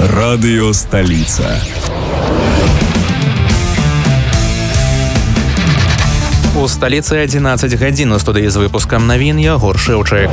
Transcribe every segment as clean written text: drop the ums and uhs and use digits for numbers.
Радыё Сталіца. У сталіцы 11 гадзін. У студыі з выпускам навін Ягор Шэўчык.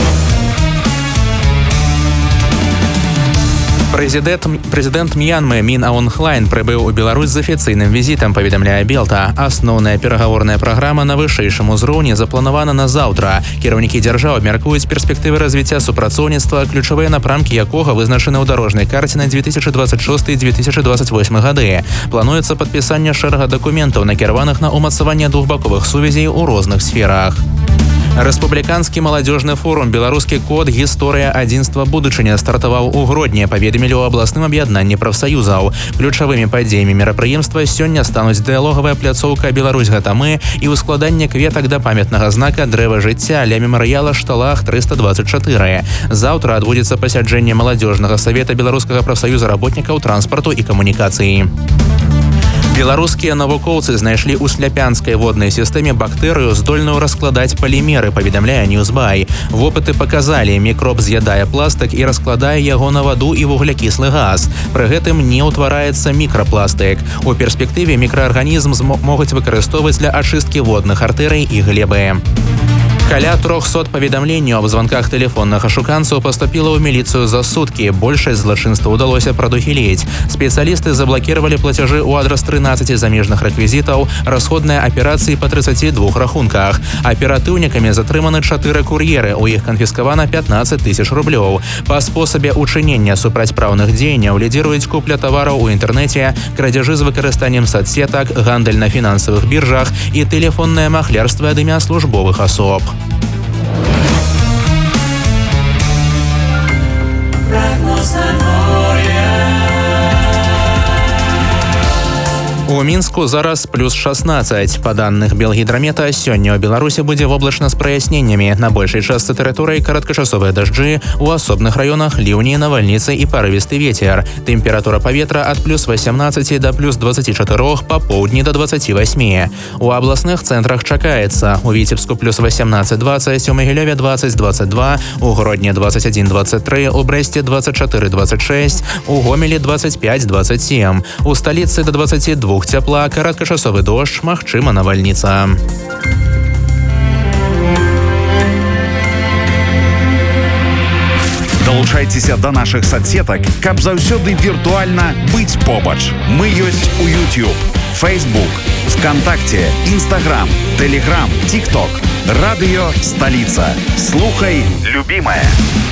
Прэзідэнт Мьянмы Мін Аун Хлайн прыбыў у Беларусь з афіцыйным візітам, паведамляе Белта. Асноўная перагаворная праграма на вышэйшым узроўні запланавана на заўтра. Кіраўнікі дзяржаў абмяркуюць перспектывы развіцця супрацоўніцтва, ключавыя напрамкі якога вызначаны ў дарожнай карце на 2026-2028 гады. Плануецца падпісанне шэрага дакументаў, накіраваных на ўмацаванне двухбаковых сувязей у розных сферах. Рэспубліканскі маладзёжны форум «Беларускі код. Гісторыя адзінства будучыня» стартаваў у Гродні, паведамілі ў абласным аб'яднанні прафсаюзаў. Ключавымі падзеямі мерапрыемства сёння стануць дыялогавая пляцоўка «Беларусь гэта мы» і ўскладанне кветак да памятнага знака «Дрэва жыцця» ля мемарыяла Шталах 324. Заўтра адбудзецца пасяджэнне маладзёжнага савета беларускага прафсаюза работнікаў транспарту і камунікацыі. Беларускія навукоўцы знайшлі ў сляпянскай воднай сістэме бактэрыю, здольную раскладаць палімеры, паведамляе Newsby. Вопыты паказалі, мікроб з'ядае пластык і раскладае яго на ваду і вуглякіслы газ. Пры гэтым не ўтвараецца мікрапластык. У перспектыве мікраарганізм могуць выкарыстоўваць для ачысткі водных артэрый і глебы. Каля 300 паведамленняў аб званках тэлефонных ашуканцаў паступіла ў міліцыю за суткі. Большасць злачынства ўдалося прадухіліць. Спецыялісты заблакіравалі плацяжы ў адрас 13 замежных рэквізітаў, расходныя аперацыі па 32 рахунках. Аператыўнікамі затрыманы 4 кур'еры, у іх канфіскавана 15 000 рублёў. Па спосабе учынення супрацьпраўных дзеянняў лідзіруюць купля тавараў у інтэрнэце, крадзяжы з выкарыстаннем соцсетак, гандаль на фінансавых біржах і тэлефоннае махлярства ад імя службовых асоб. У Мінску зараз плюс 16. Па даных Белгідрамета, сёння ў Беларусі будзе воблачна з праясненнямі. На большай частцы тэрыторыі кароткачасовыя дажджы, у асобных раёнах ліўні, навальніцы і парывісты вецер. Тэмпература паветра ад плюс 18 да плюс 24, па поўдні да 28. У абласных цэнтрах чакаецца: у Віцебску плюс 18-20, у Магілёве 20-22, у Гродні 21-23, у Брэсце 24-26, у Гомелі 25-27, у сталіцы да 22 цяпла, кароткачасовы дождж, магчыма навальніца. Далучайцеся да нашых соцсетак, каб заўсёды віртуальна быць побач. Мы ёсць у YouTube, Facebook, ВКонтакте, Instagram, Telegram, TikTok. Радыё Сталіца. Слухай, любімая.